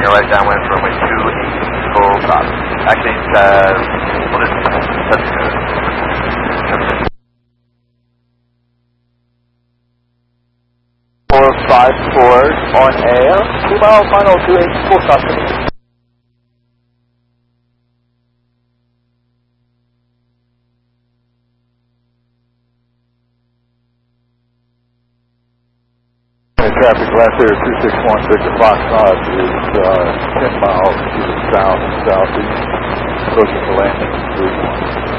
right downwind for runway 28, full stop. Actually, we'll just touch it. 454 on air, 2 mile final 28, full stop. Traffic left here, 261 Victor Foxtrot is 10 miles to the south and southeast, approaching the landing 31.